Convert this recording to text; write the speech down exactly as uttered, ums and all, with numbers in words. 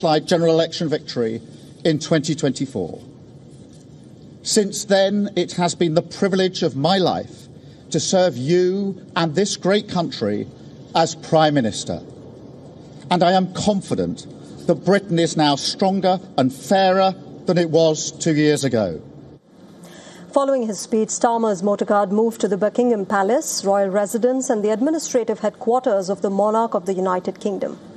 general election victory in twenty twenty-four. Since then, it has been the privilege of my life to serve you and this great country as Prime Minister. And I am confident that Britain is now stronger and fairer than it was two years ago. Following his speech, Starmer's motorcard moved to the Buckingham Palace, royal residence and the administrative headquarters of the monarch of the United Kingdom.